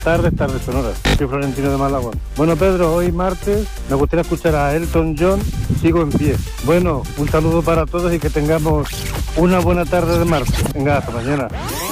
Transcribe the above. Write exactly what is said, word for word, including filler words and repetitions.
Tardes, tardes sonoras. Soy Florentino de Málaga. Bueno, Pedro, hoy martes me gustaría escuchar a Elton John, Sigo en pie. Bueno, un saludo para todos y que tengamos una buena tarde de martes. Venga, hasta mañana.